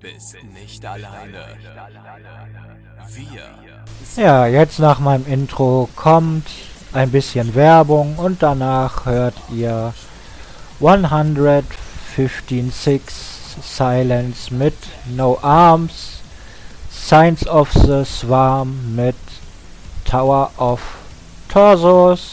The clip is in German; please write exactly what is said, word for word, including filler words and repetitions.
bist nicht alleine. Wir. Ja, jetzt nach meinem Intro kommt ein bisschen Werbung und danach hört ihr hundertsechzehn Silence mit No Arms, Signs of the Swarm mit Tower of Torsos